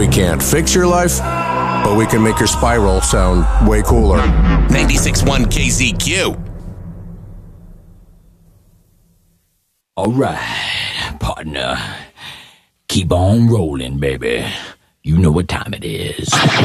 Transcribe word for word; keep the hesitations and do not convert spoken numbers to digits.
We can't fix your life, but we can make your spiral sound way cooler. ninety-six point one K Z Q. All right, partner. Keep on rolling, baby. You know what time it is.